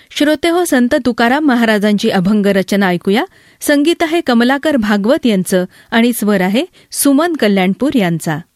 श्रोते हो, संत तुकाराम महाराजांची अभंग रचना ऐकूया. संगीत आहे कमलाकर भागवत यांचं आणि स्वर आहे सुमन कल्याणपूर यांचा.